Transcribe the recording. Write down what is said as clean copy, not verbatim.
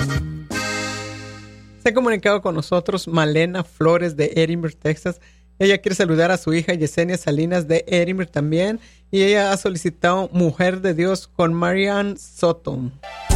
Se ha comunicado con nosotros Malena Flores de Edinburgh, Texas. Ella quiere saludar a su hija Yesenia Salinas de Edinburgh también. Y ella ha solicitado Mujer de Dios con Marianne Soto.